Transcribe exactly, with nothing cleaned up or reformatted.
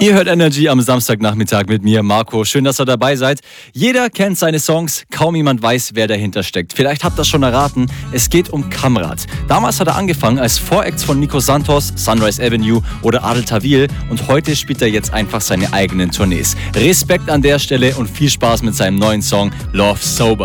Ihr hört Energy am Samstagnachmittag mit mir, Marco. Schön, dass ihr dabei seid. Jeder kennt seine Songs, kaum jemand weiß, wer dahinter steckt. Vielleicht habt ihr das schon erraten, es geht um Kamrat. Damals hat er angefangen als Voract von Nico Santos, Sunrise Avenue oder Adel Tawil und heute spielt er jetzt einfach seine eigenen Tournees. Respekt an der Stelle und viel Spaß mit seinem neuen Song Love Sober.